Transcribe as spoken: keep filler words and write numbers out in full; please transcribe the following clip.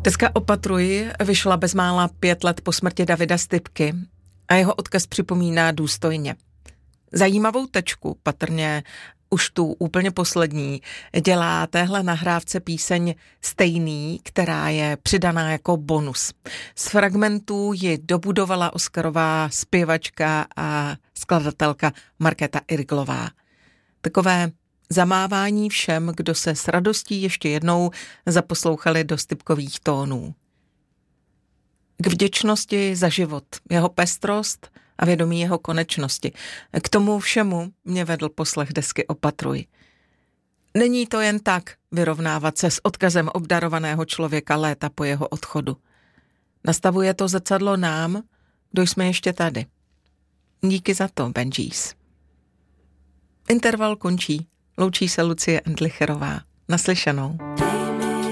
Deska Opatruj vyšla bezmála pět let po smrti Davida Stipky a jeho odkaz připomíná důstojně. Zajímavou tečku, patrně už tu úplně poslední, dělá téhle nahrávce píseň Stejný, která je přidaná jako bonus. Z fragmentů ji dobudovala oscarová zpěvačka a skladatelka Markéta Irglová. Takové zamávání všem, kdo se s radostí ještě jednou zaposlouchali do Stipkových tónů. K vděčnosti za život, jeho pestrost a vědomí jeho konečnosti. K tomu všemu mě vedl poslech desky Opatruj. Není to jen tak vyrovnávat se s odkazem obdarovaného člověka léta po jeho odchodu. Nastavuje to zrcadlo nám, kdo jsme ještě tady. Díky za to, Benjis. Interval končí. Loučí se Lucie Endlicherová. Naslyšenou.